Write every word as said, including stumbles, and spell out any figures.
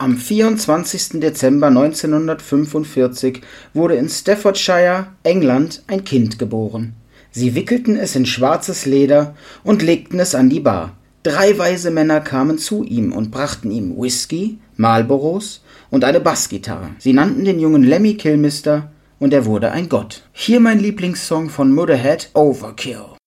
Am vierundzwanzigsten Dezember neunzehnhundertfünfundvierzig wurde in Staffordshire, England, ein Kind geboren. Sie wickelten es in schwarzes Leder und legten es an die Bar. Drei weise Männer kamen zu ihm und brachten ihm Whisky, Marlboros und eine Bassgitarre. Sie nannten den Jungen Lemmy Kilmister und er wurde ein Gott. Hier mein Lieblingssong von Motörhead, Overkill.